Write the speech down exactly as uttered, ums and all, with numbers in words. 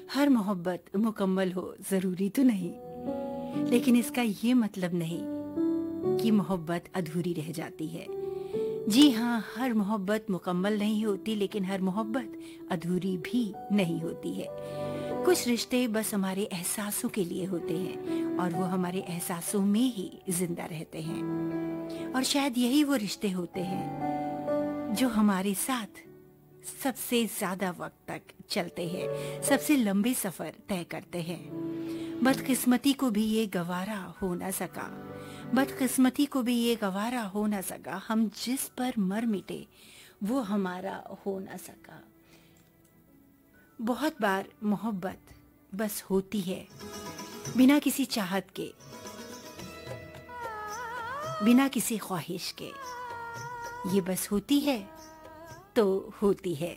हर मोहब्बत मुकम्मल हो ज़रूरी तो नहीं, लेकिन इसका ये मतलब नहीं कि मोहब्बत अधूरी रह जाती है। जी हाँ, हर मोहब्बत मुकम्मल नहीं होती, लेकिन हर मोहब्बत अधूरी भी नहीं होती है। कुछ रिश्ते बस हमारे एहसासों के लिए होते हैं और वो हमारे एहसासों में ही जिंदा रहते हैं। और शायद यही वो रिश्ते होते हैं जो हमारे साथ सबसे ज्यादा वक्त तक चलते हैं, सबसे लंबे सफर तय करते हैं। बदकिस्मती को भी ये गवारा हो न सका, बदकिस्मती को भी ये गवारा हो न सका, हम जिस पर मर मिटे वो हमारा हो न सका। बहुत बार मोहब्बत बस होती है, बिना किसी चाहत के, बिना किसी ख्वाहिश के। ये बस होती है तो होती है।